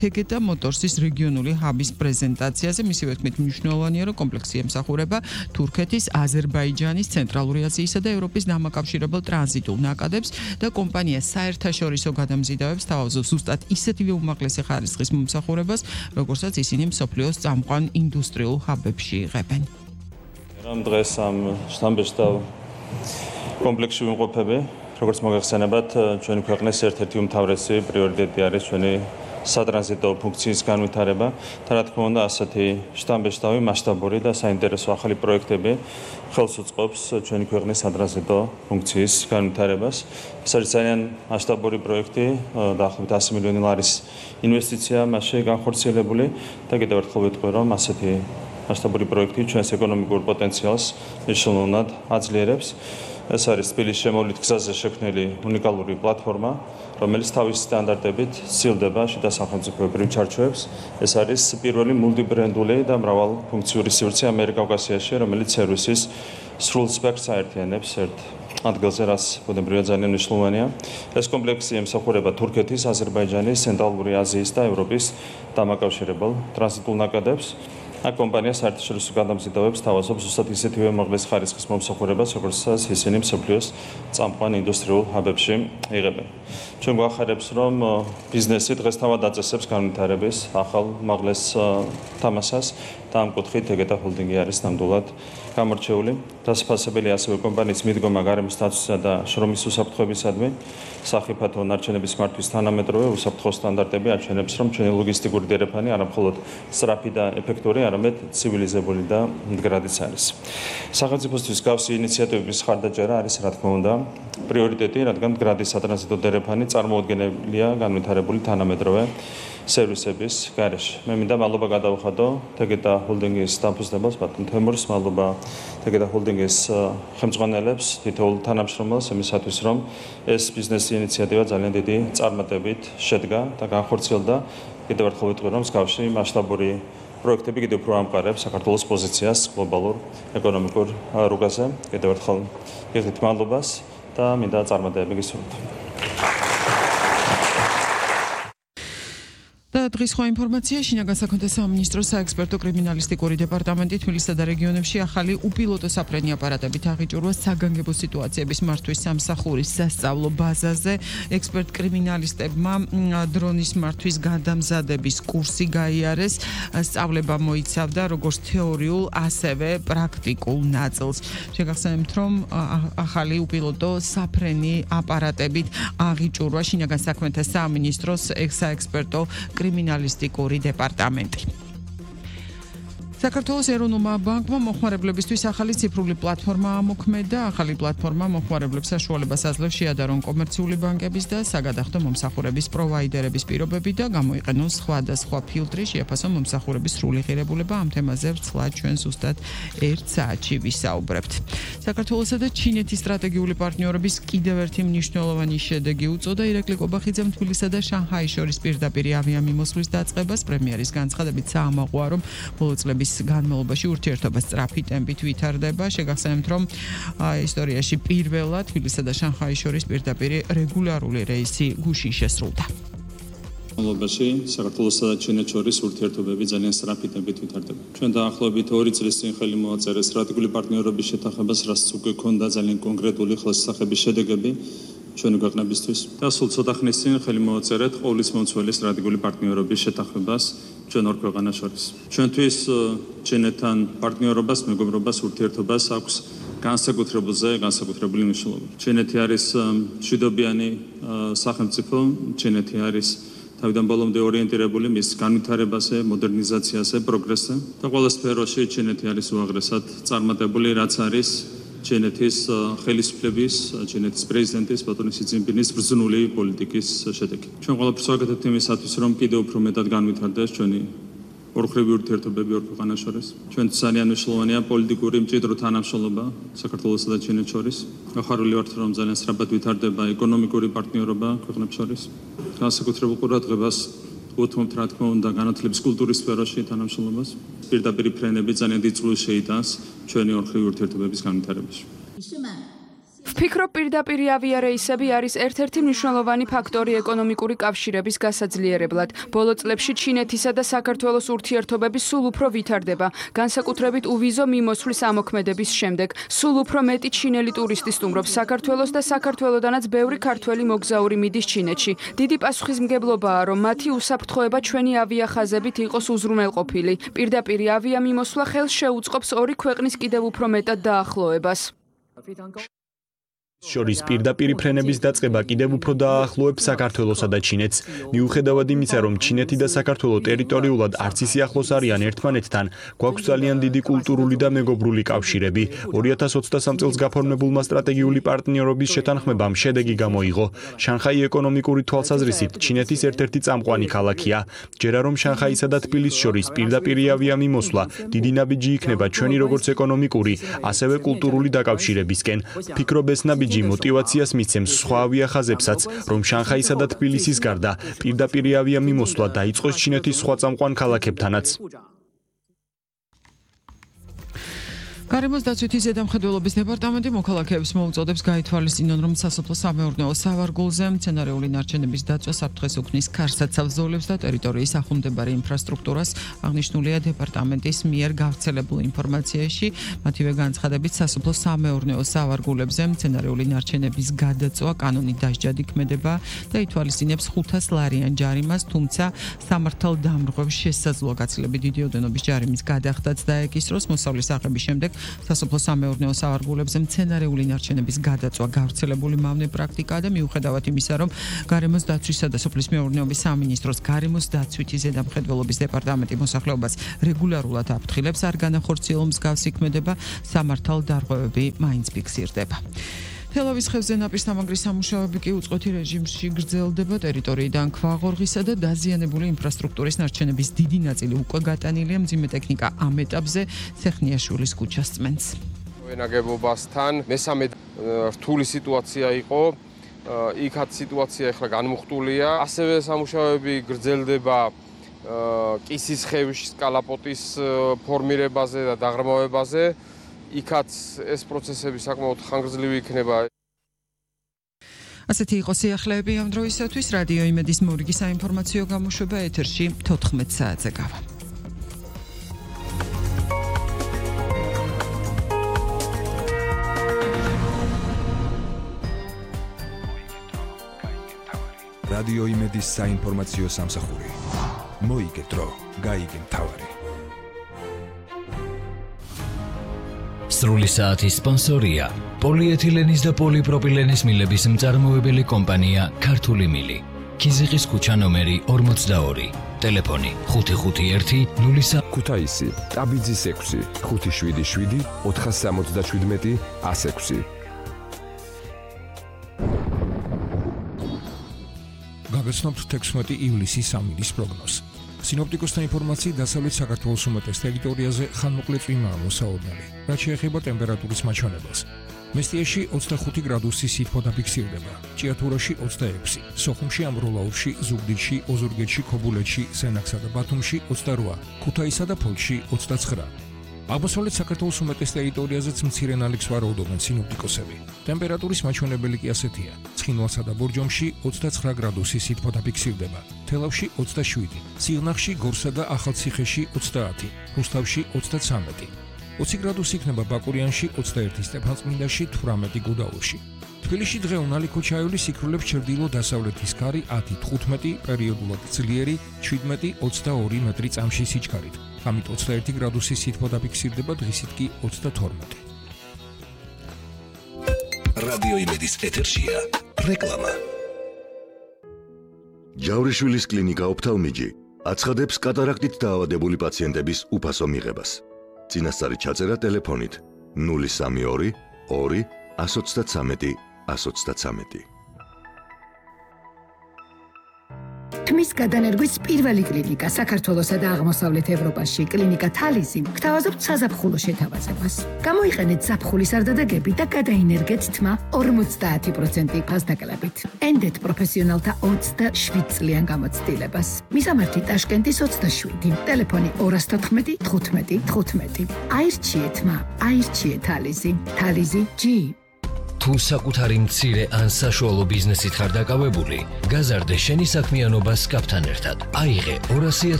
Tegeta Motorsis რეგიონული ჰაბის პრეზენტაციაზე მისივე თქმით მნიშვნელოვანია, რომ კომპლექსი ემსახურება თურქეთის, აზერბაიჯანის, ცენტრალური აზიისა და ევროპის დამაკავშირებელ ტრანზიტულ ნაკადებს და კომპანია საერთაშორისო გადამზიდავებს თავაზობს ზუსტად ისეთივე უმაღლესი ხარისხის მომსახურებას, როგორცაც ისინი მსოფლიოს წამყვან ინდუსტრიულ ჰაბებში იღებენ. დღეს ამ შთამბეჭდავ კომპლექსში ვიმყოფები, როგორც მოგეხსენებათ, ჩვენი ქვეყნის ერთ-ერთი უმთავრესი პრიორიტეტი არის ჩვენი სატრანზიტო ფუნქციის განვითარება და რა თქმა უნდა ასეთი შთამბეჭდავი მასშტაბური და საინტერესო ახალი პროექტები ხელს უწყობს ჩვენი ქვეყნის სატრანზიტო ფუნქციის განვითარებას. ეს არის ძალიან მასშტაბური პროექტი, დაახლოებით 100 მილიონი ლარის ინვესტიცია მასში განხორციელებული და კიდევ ერთხელ ვიტყვი, რომ ასეთი მასშტაბური პროექტი ჩვენს ეკონომიკურ პოტენციალს მნიშვნელოვნად აძლიერებს. ეს არის თბილისის შემოვლით გზაზე შექმნილი უნიკალური პლატფორმა, რომელიც თავის სტანდარტებით სცილდება შიდა სახელმწიფოებრივ ჩარჩოებს. ეს არის პირველი მულტიბრენდული და მრავალფუნქციური სივრცე ამიერკავკასიაში, რომელიც სერვისის სრულ სპექტრს აერთიანებს ერთ ადგილზე, რაც ბუნებრივად ძალიან მნიშვნელოვანია. ეს კომპლექსი ემსახურება თურქეთის, აზერბაიჯანის, ცენტრალური აზიის და ევროპის დამაკავშირებელ ტრანზიტულ ნაკადებს. აქ კომპანია საერთაშორისო გადამზიდავებს თავაზობს ზუსტად ისეთივე უმაღლესი ხარისხის მომსახურებას, როგორცაც ისინი მსოფლიოს წამყვან ინდუსტრიულ ჰაბებში იღებენ. ჩვენ გვახარებს, რომ ბიზნესი დღეს თავად აწესებს განვითარების ახალ უმაღლეს თამაშას და ამ კუთხით ეგეთა ჰოლდინგი არის ნამდვილად გამორჩეული. დასაფასებელია ასევე კომპანიის მიდგომა გარემოს დაცვისა და შრომის უსაფრთხოებისადმი. სახიფათო ნარჩენების მართვის თანამედროვე უსაფრთხო სტანდარტები აჩვენებს, რომ ჩვენი ლოგისტიკური დერეფანი არა მხოლოდ სწრაფი და ეფექტური, არამედ ცივილიზებული და მდგრადიც არის. სახელმწიფოსთვის გავსი ინიციატივების ხარდაჭერა არის, რა თქმა უნდა, პრიორიტეტი, რადგან მდგრადი სატრანზიტო დერეფანი წარმოუდგენელია განვითარებული თანამედროვე სერვისების გარეშე. მე მინდა მადლობა გადავხადო Tegeta ჰოლდინგის დამფუძნებელს ბატონ თემურს, მადლობა Tegeta ჰოლდინგის ხელმძღვანელებს, თითოეულ თანამშრომელს იმისათვის, რომ ეს ბიზნეს ინიციატივა ძალიან დიდი წარმატებით შედგა და განხორციელდა. კიდევ ერთხელ ვიტყვი, რომ მსგავსი მასშტაბური პროექტები კიდევ უფრო ამყარებს საქართველოს პოზიციას გლობალურ ეკონომიკურ რუგაზე. კიდევ ერთხელ გიხდით მადლობას და მინდა წარმატებები გისურვოთ. და დღის სხვა ინფორმაცია შინაგან საქმეთა სამინისტროს საექსპერტო კრიმინალისტიკური დეპარტამენტი თბილისსა და რეგიონებში ახალი უპილოტო საფრენი აპარატებით აღიჭურვა საგანგებო სიტუაციების მართვის სამსახურის სასწავლო ბაზაზე. ექსპერტ კრიმინალისტებმა დრონის მართვის გადამზადების კურსი გაიარეს. სწავლება მოიცავდა როგორც თეორიულ, ასევე პრაქტიკულ ნაწილს. შეგახსენებთ, რომ ახალი უპილოტო საფრენი აპარატებით აღიჭურვა შინაგან საქმეთა სამინისტროს საექსპერტო კრიმინალისტიკური დეპარტამენტი. საქართველოს ეროვნულმა ბანკმა მოხმარებლებისთვის ახალი ციფრული პლატფორმა ამოქმედა. ახალი პლატფორმა მოხმარებლებს საშუალებას აძლევს შეადარონ კომერციული ბანკების და საგადახდო მომსახურების პროვაიდერების პირობები და გამოიყენონ სხვადასხვა ფილტრი, შეაფასონ მომსახურების სრული ღირებულება. ამ თემაზე ვრცლად ჩვენ ზუსტად 1 საათში ვისაუბრებთ. საქართველოსა და ჩინეთის სტრატეგიული პარტნიორობის კიდევ ერთი მნიშვნელოვანი შედეგი უწოდა ირაკლი კობახიძემ თბილისსა და შანხაის შორის პირდაპირი ავიამიმოსვლის დაწყებას. პრემიერის განცხადებით საამაყოა, რომ ბოლო წლების განმავლობაში ურთიერთობა სწრაფი ტემპით ვითარდება. შეგახსენებთ, რომ ისტორიაში პირველად თბილისსა და შანხაის შორის პირდაპირი რეგულარული რეისი გუშინ შესრულდა. განმავლობაში საქართველოსა და ჩინეთს შორის ურთიერთობები ძალიან სწრაფი ტემპით ვითარდება. ჩვენ დაახლოებით 2 წლის წინ ხელი მოაწერეს სტრატეგიული პარტნიორობის შეთანხმებას, რაც უკვე ქონდა ძალიან კონკრეტული ხელშესახების შედეგები ჩვენი ქვეყნებისთვის. და სულ ცოტა ხნის წინ ხელი მოაწერეთ ყოვლისმომცველი სტრატეგიული პარტნიორობის შეთანხმებას ჩვენ ორ ქვეყანას შორის. ჩვენთვის ჩინეთთან პარტნიორობას, მეგობრობას, ურთიერთობას აქვს განსაკუთრებული მნიშვნელობა. ჩინეთი არის მშვიდობიანი სახელმწიფო, ჩინეთი არის თავიდან ბოლომდე ორიენტირებული მის განვითარებაზე, მოდერნიზაციაზე, პროგრესზე და ყველა სფეროში ჩინეთი არის უაღრესად წარმატებული, რაც არის ჩინეთის ხელისუფლების, ჩინეთის პრეზიდენტის ბატონ სი ძინპინის ბრძნული პოლიტიკის შედეგი. ჩვენ ყველაფერს ვაკეთებთ იმისათვის, რომ კიდევ უფრო მეტად განვითარდეს ჩვენი ორხრივი ურთიერთობები ორ ქვეყანას შორის. ჩვენ ძალიან მნიშვნელოვანია პოლიტიკური მჭიდრო თანამშრომლობა საქართველოსა და ჩინეთს შორის. გახარული ვართ, რომ ძალიან სწრაფად ვითარდება ეკონომიკური პარტნიორობა ქვეყნებს შორის. განსაკუთრებულ ყურადღებას ვუთმობთ, რა თქმა უნდა, განათლების კულტურის სფეროში თანამშრომლობას. პირდაპირი ფრენები ძალიან დიდ წვლილს შეიტანს ჩვენი ორხრივი ურთიერთობების განვითარებაში. ვფიქრობ, პირდაპირ ავიარეისები არის ერთ-ერთი მნიშვნელოვანი ფაქტორი ეკონომიკური კავშირების გასაძლიერებლად. ბოლო წლებში ჩინეთისა და საქართველოს ურთიერთობები სულ უფრო ვითარდება, განსაკუთრებით უვიზო მიმოსვლის ამოქმედების შემდეგ. სულ უფრო მეტი ჩინელი ტურისტი სტუმრობს საქართველოს და საქართველოდანაც ბევრი ქართველი მოგზაური მიდის ჩინეთში. დიდი პასუხისმგებლობაა, რომ მათი უსაფრთხოება ჩვენი ავიახაზებით იყოს უზრუნველყოფილი. პირდაპირ ავიამიმოსვლა ხელს შეუწყობს ორი ქვეყნის კიდევ უფრო მეტად დაახლოებას. შორის პირდაპირ ფრენების დაწყება კიდევ უფრო დაახლოებს საქართველოსა და ჩინეთს. მიუხედავად იმისა, რომ ჩინეთი და საქართველო ტერიტორიულად არც ისე ახლოს არიან ერთმანეთთან, გვაქვს ძალიან დიდი კულტურული და მეგობრული კავშირები. 2023 წელს გაფორმებულმა სტრატეგიული პარტნიორობის შეთანხმებამ შედეგი გამოიღო. შანხაი ეკონომიკური თვალსაზრისით ჩინეთის ერთ-ერთი წამყვანი ქალაქია. ჯერა რომ შანხაისა და თბილისის შორის პირდაპირ ავიამიმოსვლა დიდი ნაბიჯი იქნება ჩვენი როგორც ეკონომიკური, ასევე კულტურული დაკავშირებისკენ. ვფიქრობ, ეს ნაბიჯი მოტივაციას მისცემს სხვა ავიახაზებსაც, რომ შანხაისა და თბილისის გარდა პირდაპირ ავიამიმოსვლა დაიწყოს ჩინეთის სხვა წამყვან ქალაქებთანაც. გარემოს დაცვითი ზედამხედველობის დეპარტამენტი მოქალაქეებს მოუწოდებს გაითვალისწინონ, რომ სასოფლო-სამეურნეო სავარგულზე მცენარეული ნარჩენების დაცვა საფრთხეს უქმნის ქარსაცავ ზოლებს და ტერიტორიის ახლომდებარე ინფრასტრუქტურას. აღნიშნულია დეპარტამენტის მიერ გავრცელებულ ინფორმაციაში. მათივე განცხადებით, სასოფლო-სამეურნეო სავარგულებზე მცენარეული ნარჩენების გადაწვა კანონით დასჯადი ქმედება და ითვალისწინებს 500 ლარიან ჯარიმას, თუმცა სამართალდამრღვევს შესაძლოა გაცილებით დიდი ოდენობის ჯარიმის გადახდაც დაეკისროს. მოსავლის აღების შემდეგ სასოფლო-სამეურნეო სავარგულებზე მცენარეული ნარჩენების გადაწვა გავრცელებული მავნე პრაქტიკაა და მიუხედავად იმისა, რომ გარემოს დაცვისა და სოფლის მეურნეობის სამინისტროს გარემოს დაცვითი ზედამხედველობის დეპარტამენტი მოსახლეობას რეგულარულად აფრთხილებს, არ განახორციელო მსგავსი ქმედება, სამართალდარღვევები მაინც ფიქსირდება. თელავის ხევზე ნაპირსამაგრის სამუშაოები კი უწყვეტი რეჟიმში გრძელდება. ტერიტორიიდან ქვაღორღისა და დაზიანებული ინფრასტრუქტურის ნარჩენების დიდი ნაწილი უკვე გატანილია. მძიმე ტექნიკა ამ ეტაპზე ცეხნიაშვილის ქუჩას წმენს. ნაგებობასთან მესამე რთული სიტუაცია იყო. იქაც სიტუაცია ახლა განმუხტულია. ასევე სამუშაოები გრძელდება კისის ხევის კალაპოტის ფორმირებაზე და დაღრმავებაზე. იქაც ეს პროცესები საკმაოდ ხანგრძლივი იქნება. ასეთი იყო სიახლეები ამ დროისათვის. რადიო იმედის მორიგი საინფორმაციო გამოშვება ეთერში 14 საათზე გავა. რადიო იმედის საინფორმაციო სამსახური. მოიგე დრო, გაიგე მთავარი. სრული საათის სპონსორია პოლიეთილენის და პოლიპროპილენის მილების მწარმოებელი კომპანია ქართული მილი. ქიზიყის ქუჩა ნომერი 42. ტელეფონი 551 03 ქუთაისი, ტაბიძის 6, 577 477 106. გაგაცნობთ 16 ივლისის სამინის პროგნოზს. სინოპტიკოსთა ინფორმაციით, დასავლეთ საქართველოს უმეტეს ტერიტორიაზე ხანმოკლე წვიმაა მოსაოდნელი, რაც შეეხება ტემპერატურის მაჩვენებელს. მესტიაში 25 გრადუსი სითბო დაფიქსირდება, ჭიათურაში 26, სოხუმში, ამბროლაურში, ზუგდიდში, ოზურგეთში, ქობულეთში, სენაკსა და ბათუმში 28, ქუთაისსა და ფოთში 29. აღმოსავლეთ საქართველოს უმეტეს ტერიტორიაზეც მცირე ნალექს ვარაუდობენ სინოპტიკოსები. ტემპერატურის მაჩვენებელი კი ასეთია: ცხინვალსა და ბორჯომში 29 გრადუსი სითბო დაფიქსირდება, თელავში 27, სიღნაღში, გორსა და ახალციხეში 30, რუსთავში 33, 20 გრადუსი იქნება ბაკურიანში, 21 სტეფანწმინდაში, 18 გუდაურში. თბილისში დღე უნალიქო ჩაივლი სიქრულებს ჩრდილო-დასავლეთის ქარი 10-15, პერიოდულად ძლიერი 17-22 მეტრი წამში სიჩქარით. ამით 21 გრადუსი სითბო დაფიქსირდება, დღისით კი 32. რადიო იმედის ეთერშია რეკლამა. ჯავრიშვილის კლინიკა ოფთალმიჯი აცხადებს კატარაქტით დაავადებული პაციენტების უფასო მიღებას. წინასწარი ჩაწერა ტელეფონით 032 2 133 133. თმის გადანერგვის პირველი კლინიკა საქართველოსა და აღმოსავლეთ ევროპაში, კლინიკა თალიზი, გთავაზობთ საზაფხულო შეთავაზებას. გამოიყენეთ ზაფხულის არდადეგები და გადაინერგეთ თმა 50% ფასდაკლებით. ენდეთ პროფესიონალთა 27 წლიან გამოცდილებას. მისამართი ტაშკენტის 27, ტელეფონი 214 15 15. აირჩიეთ თმა, აირჩიეთ თალიზი. თალიზი G. თუ საკუთარი მცირე ან საშუალო ბიზნესით ხარ დაკავებული, გაზარდე შენი საქმიანობა SCAP-თან ერთად. აიღე 200